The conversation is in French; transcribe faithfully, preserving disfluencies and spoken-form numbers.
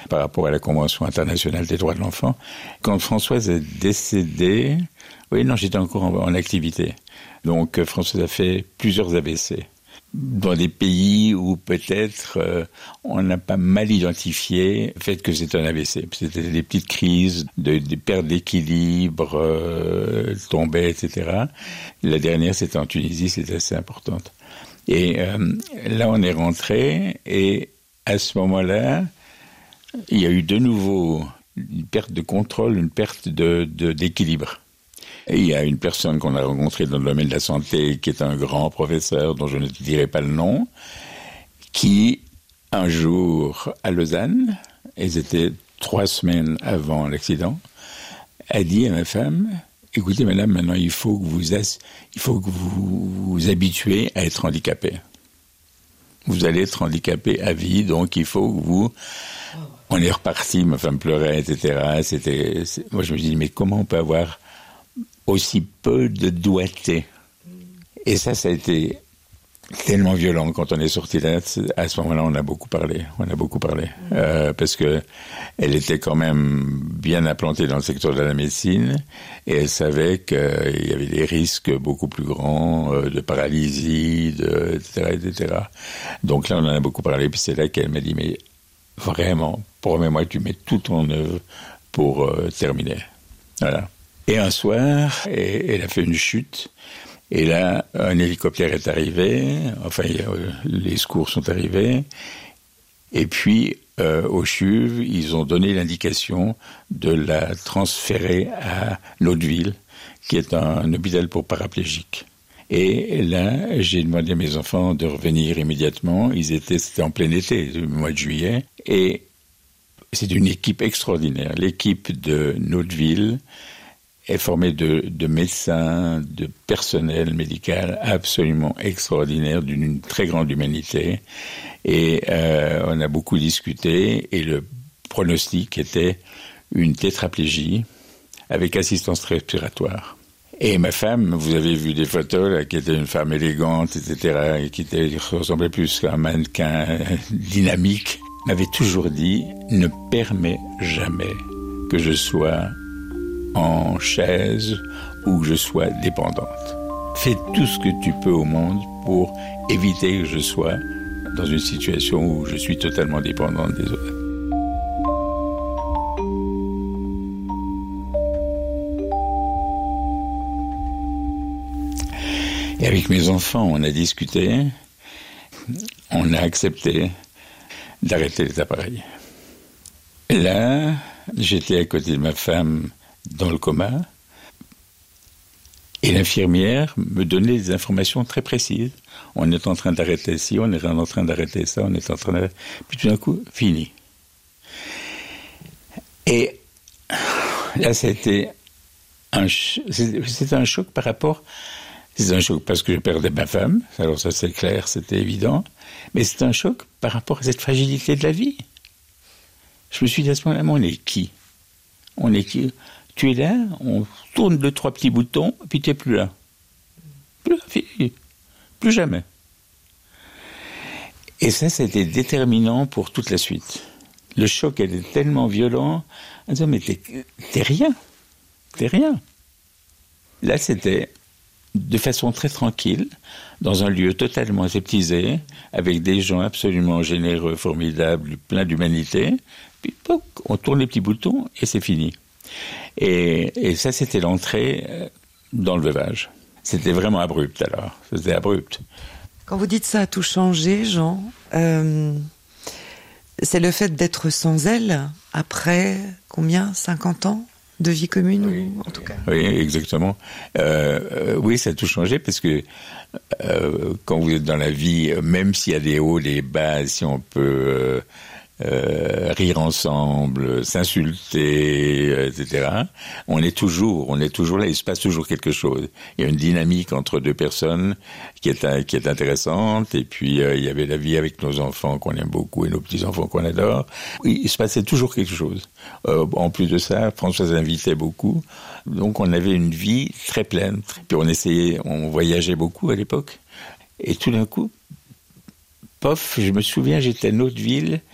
par rapport à la Convention internationale des droits de l'enfant. Quand Françoise est décédée, oui, non, j'étais encore en, en activité. Donc, Françoise a fait plusieurs A V C. Dans des pays où peut-être euh, on n'a pas mal identifié le fait que c'était un A V C. C'était des petites crises, de, de perte d'équilibre, euh, tombait, et cetera. La dernière, c'était en Tunisie, c'était assez importante. Et euh, là, on est rentré, et à ce moment-là, il y a eu de nouveau une perte de contrôle, une perte de, de, d'équilibre. Et il y a une personne qu'on a rencontrée dans le domaine de la santé, qui est un grand professeur, dont je ne te dirai pas le nom, qui, un jour, à Lausanne, et c'était trois semaines avant l'accident, a dit à ma femme, « Écoutez, madame, maintenant, il faut que vous, as, il faut que vous vous habituez à être handicapé. Vous allez être handicapé à vie, donc il faut que vous... » On est reparti, ma femme pleurait, et cetera. C'était, c'est... Moi, je me suis dit, mais comment on peut avoir aussi peu de doigté? Et ça, ça a été tellement violent quand on est sorti là. À ce moment-là, on a beaucoup parlé. On a beaucoup parlé. Euh, parce que elle était quand même bien implantée dans le secteur de la médecine et elle savait qu'il y avait des risques beaucoup plus grands euh, de paralysie, de, et cetera, et cetera. Donc là, on en a beaucoup parlé. Puis c'est là qu'elle m'a dit, mais vraiment, promets-moi que tu mets tout en œuvre pour euh, terminer. Voilà. Et un soir, elle a fait une chute. Et là, un hélicoptère est arrivé. Enfin, les secours sont arrivés. Et puis, euh, au C H U V, ils ont donné l'indication de la transférer à Notteville, qui est un, un hôpital pour paraplégiques. Et là, j'ai demandé à mes enfants de revenir immédiatement. Ils étaient, c'était en plein été, le mois de juillet. Et c'est une équipe extraordinaire. L'équipe de Notteville est formée de, de médecins, de personnel médical absolument extraordinaire, d'une très grande humanité. Et euh, on a beaucoup discuté. Et le pronostic était une tétraplégie avec assistance respiratoire. Et ma femme, vous avez vu des photos, là, qui était une femme élégante, et cetera, et qui, était, qui ressemblait plus à un mannequin dynamique, m'avait toujours dit, ne permets jamais que je sois en chaise ou que je sois dépendante. Fais tout ce que tu peux au monde pour éviter que je sois dans une situation où je suis totalement dépendante des autres. Et avec mes enfants, on a discuté, on a accepté d'arrêter les appareils. Là, j'étais à côté de ma femme dans le coma, et l'infirmière me donnait des informations très précises. On est en train d'arrêter ci, on est en train d'arrêter ça, on est en train d'arrêter... Puis tout d'un coup, fini. Et là, c'était un, ch... c'était un choc par rapport... C'est un choc parce que je perdais ma femme, alors ça c'est clair, c'était évident, mais c'est un choc par rapport à cette fragilité de la vie. Je me suis dit à ce moment-là, on est qui? On est qui? Tu es là, on tourne deux, trois petits boutons, puis tu n'es plus là. Plus, fini. Plus jamais. Et ça, c'était déterminant pour toute la suite. Le choc était tellement violent, en disant, mais t'es, t'es rien. T'es rien. Là, c'était... de façon très tranquille, dans un lieu totalement aseptisé, avec des gens absolument généreux, formidables, plein d'humanité. Puis, poc, on tourne les petits boutons et c'est fini. Et, et ça, c'était l'entrée dans le veuvage. C'était vraiment abrupt, alors. C'était abrupt. Quand vous dites ça a tout changé, Jean, euh, c'est le fait d'être sans elle, après, combien, cinquante ans de vie commune, oui, ou, en tout cas. Oui, exactement. Euh, euh, oui, ça a tout changé parce que euh, quand vous êtes dans la vie, même s'il y a des hauts, des bas, si on peut euh, euh, rire ensemble, s'insulter, et cetera, on est toujours, on est toujours là. Il se passe toujours quelque chose. Il y a une dynamique entre deux personnes qui est qui est intéressante. Et puis euh, il y avait la vie avec nos enfants qu'on aime beaucoup et nos petits enfants qu'on adore. Oui, il se passait toujours quelque chose. Euh, en plus de ça, Françoise invitait beaucoup. Donc on avait une vie très pleine. Puis on essayait, on voyageait beaucoup à l'époque. Et tout d'un coup, pof, je me souviens, j'étais à Notteville